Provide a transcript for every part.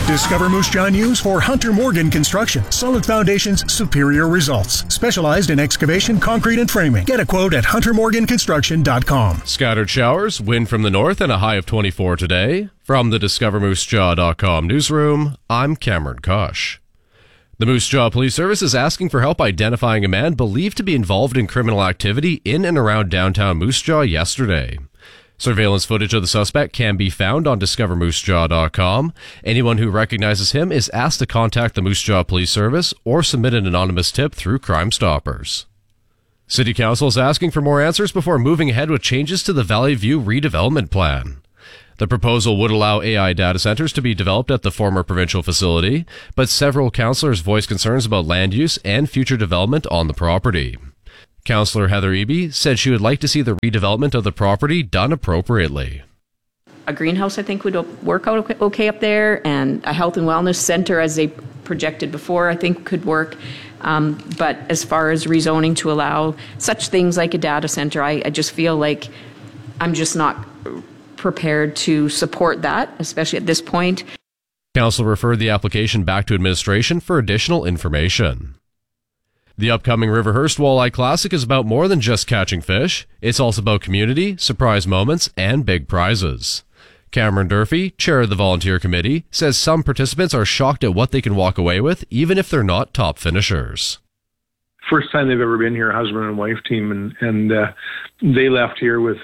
Discover Moose Jaw News for Hunter Morgan Construction. Solid foundations, superior results. Specialized in excavation, concrete, and framing. Get a quote at huntermorganconstruction.com. Scattered showers, wind from the north, and a high of 24 today. From the DiscoverMooseJaw.com newsroom, I'm Cameron Kosh. The Moose Jaw Police Service is asking for help identifying a man believed to be involved in criminal activity in and around downtown Moose Jaw yesterday. Surveillance footage of the suspect can be found on DiscoverMooseJaw.com. Anyone who recognizes him is asked to contact the Moose Jaw Police Service or submit an anonymous tip through Crime Stoppers. City Council is asking for more answers before moving ahead with changes to the Valley View redevelopment plan. The proposal would allow AI data centers to be developed at the former provincial facility, but several councillors voiced concerns about land use and future development on the property. Councillor Heather Eby said she would like to see the redevelopment of the property done appropriately. A greenhouse, I think, would work out okay up there, and a health and wellness center, as they projected before, I think could work. But as far as rezoning to allow such things like a data center, I just feel like I'm just not prepared to support that, especially at this point. Council referred the application back to administration for additional information. The upcoming Riverhurst Walleye Classic is about more than just catching fish. It's also about community, surprise moments, and big prizes. Cameron Durfee, chair of the volunteer committee, says some participants are shocked at what they can walk away with, even if they're not top finishers. First time they've ever been here, husband and wife team, and they left here with a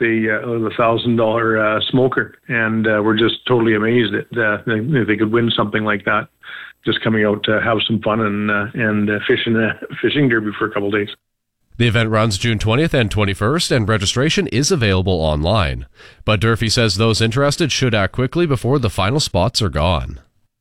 $1,000 smoker, and we're just totally amazed that they could win something like that. Just coming out to have some fun and fish in a fishing derby for a couple of days. The event runs June 20th and 21st, and registration is available online. But Durfee says those interested should act quickly before the final spots are gone.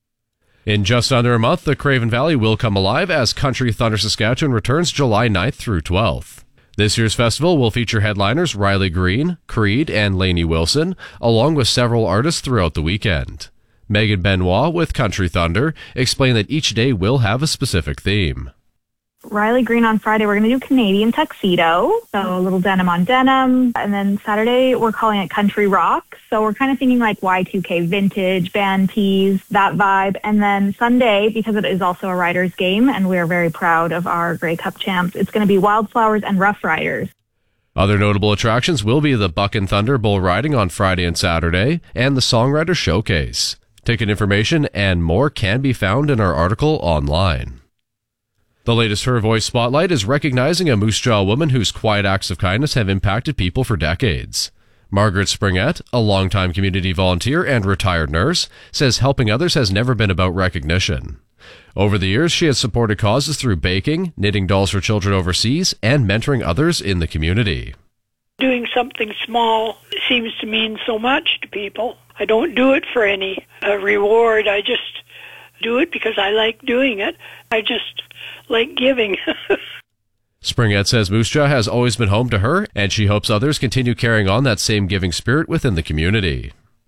In just under a month, the Craven Valley will come alive as Country Thunder Saskatchewan returns July 9th through 12th. This year's festival will feature headliners Riley Green, Creed, and Lainey Wilson, along with several artists throughout the weekend. Megan Benoit with Country Thunder explained that each day will have a specific theme. Riley Green on Friday, we're going to do Canadian tuxedo, so a little denim on denim. And then Saturday, we're calling it country rock. So we're kind of thinking like Y2K vintage, band tees, that vibe. And then Sunday, because it is also a Riders game, and we're very proud of our Grey Cup champs, it's going to be Wildflowers and Rough Riders. Other notable attractions will be the Buck and Thunder bull riding on Friday and Saturday, and the Songwriter Showcase. Ticket information and more can be found in our article online. The latest Her Voice Spotlight is recognizing a Moose Jaw woman whose quiet acts of kindness have impacted people for decades. Margaret Springett, a longtime community volunteer and retired nurse, says helping others has never been about recognition. Over the years, she has supported causes through baking, knitting dolls for children overseas, and mentoring others in the community. Doing something small seems to mean so much to people. I don't do it for any reward. I just do it because I like doing it. I just like giving. Springett says Moose Jaw has always been home to her, and she hopes others continue carrying on that same giving spirit within the community.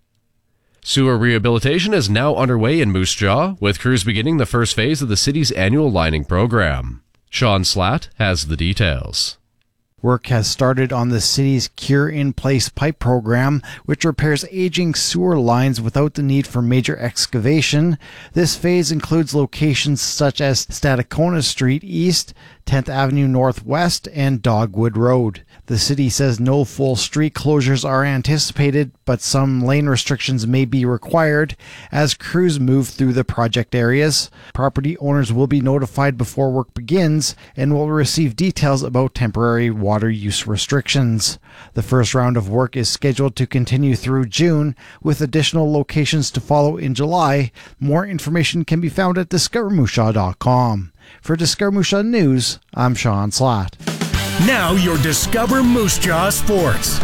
Sewer rehabilitation is now underway in Moose Jaw, with crews beginning the first phase of the city's annual lining program. Sean Slatt has the details. Work has started on the city's Cure in Place pipe program, which repairs aging sewer lines without the need for major excavation. This phase includes locations such as Stadacona Street East, 10th Avenue Northwest, and Dogwood Road. The city says no full street closures are anticipated, but some lane restrictions may be required as crews move through the project areas. Property owners will be notified before work begins and will receive details about temporary water use restrictions. The first round of work is scheduled to continue through June, with additional locations to follow in July. More information can be found at discovermoosjaw.com. For Discover Moose Jaw News, I'm Sean Slatt. Now your Discover Moose Jaw Sports.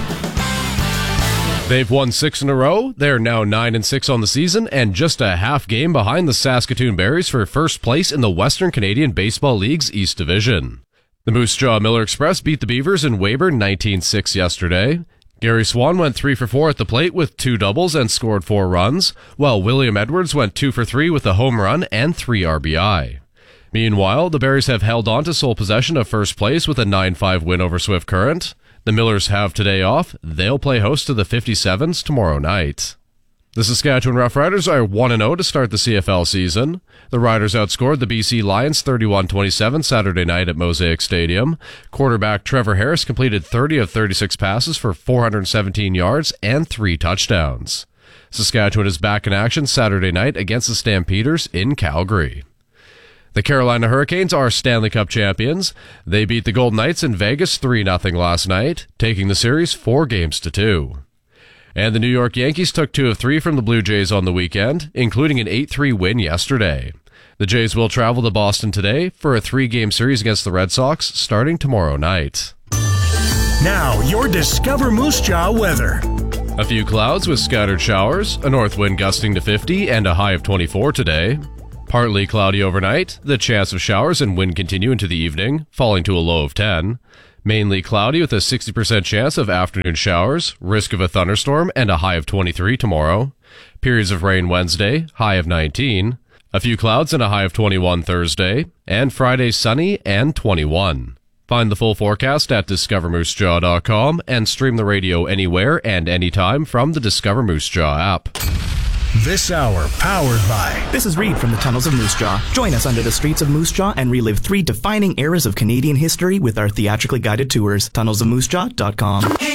They've won 6 in a row. They're now 9-6 on the season and just a half game behind the Saskatoon Berries for first place in the Western Canadian Baseball League's East Division. The Moose Jaw Miller Express beat the Beavers in Weyburn 19-6 yesterday. Gary Swan went 3 for 4 at the plate with 2 doubles and scored 4 runs, while William Edwards went 2 for 3 with a home run and 3 RBI. Meanwhile, the Berries have held on to sole possession of first place with a 9-5 win over Swift Current. The Millers have today off. They'll play host to the 57s tomorrow night. The Saskatchewan Roughriders are 1-0 to start the CFL season. The Riders outscored the BC Lions 31-27 Saturday night at Mosaic Stadium. Quarterback Trevor Harris completed 30 of 36 passes for 417 yards and 3 touchdowns. Saskatchewan is back in action Saturday night against the Stampeders in Calgary. The Carolina Hurricanes are Stanley Cup champions. They beat the Golden Knights in Vegas 3-0 last night, taking the series 4-2. And the New York Yankees took 2 of 3 from the Blue Jays on the weekend, including an 8-3 win yesterday. The Jays will travel to Boston today for a 3-game series against the Red Sox starting tomorrow night. Now, your Discover Moose Jaw weather. A few clouds with scattered showers, a north wind gusting to 50 and a high of 24 today. Partly cloudy overnight, the chance of showers and wind continue into the evening, falling to a low of 10. Mainly cloudy with a 60% chance of afternoon showers, risk of a thunderstorm, and a high of 23 tomorrow. Periods of rain Wednesday, high of 19. A few clouds and a high of 21 Thursday. And Friday sunny and 21. Find the full forecast at discovermoosejaw.com and stream the radio anywhere and anytime from the Discover Moose Jaw app. This hour powered by... This is Reed from the Tunnels of Moose Jaw. Join us under the streets of Moose Jaw and relive 3 defining eras of Canadian history with our theatrically guided tours. tunnelsofmoosejaw.com.